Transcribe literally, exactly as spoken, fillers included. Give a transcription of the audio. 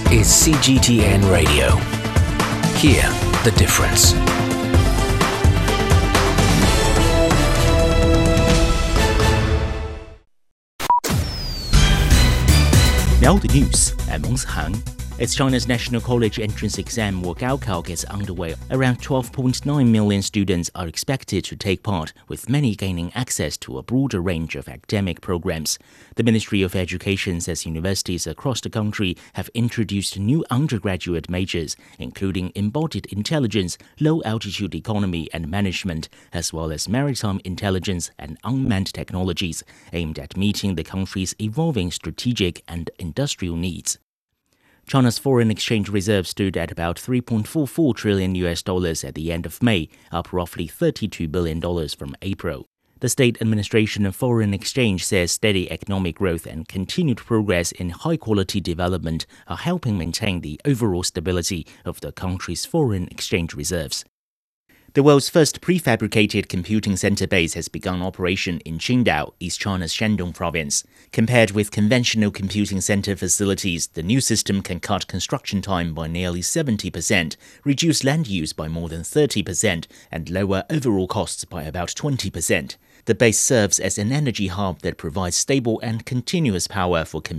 is C G T N Radio. Hear the difference. Now the news. I'm Meng Han. As China's National College entrance exam or Gaokao gets underway, around twelve point nine million students are expected to take part, with many gaining access to a broader range of academic programs. The Ministry of Education says universities across the country have introduced new undergraduate majors, including embodied intelligence, low-altitude economy and management, as well as maritime intelligence and unmanned technologies, aimed at meeting the country's evolving strategic and industrial needs. China's foreign exchange reserve stood at about three point four four trillion U S dollars at the end of May, up roughly thirty-two billion dollars from April. The State Administration of Foreign Exchange says steady economic growth and continued progress in high-quality development are helping maintain the overall stability of the country's foreign exchange reserves. The world's first prefabricated computing center base has begun operation in Qingdao, East China's Shandong province. Compared with conventional computing center facilities, the new system can cut construction time by nearly seventy percent, reduce land use by more than thirty percent, and lower overall costs by about twenty percent. The base serves as an energy hub that provides stable and continuous power for